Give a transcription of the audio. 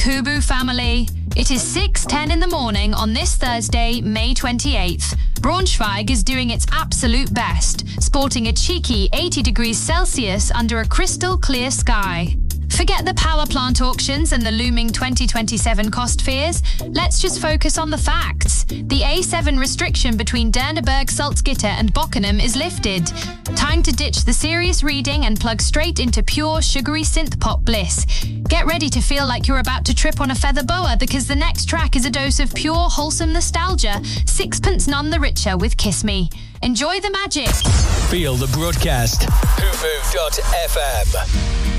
Kubu family. It is 6:10 in the morning on this Thursday, May 28th. Braunschweig is doing its absolute best, sporting a cheeky 80 degrees Celsius under a crystal clear sky. Forget the power plant auctions and the looming 2027 cost fears. Let's just focus on the facts. The A7 restriction between Derneburg, Salzgitter and Bockenham is lifted. Time to ditch the serious reading and plug straight into pure, sugary synth-pop bliss. Get ready to feel like you're about to trip on a feather boa because the next track is a dose of pure, wholesome nostalgia. Sixpence none the richer with Kiss Me. Enjoy the magic. Feel the broadcast. Hoofoo.fm.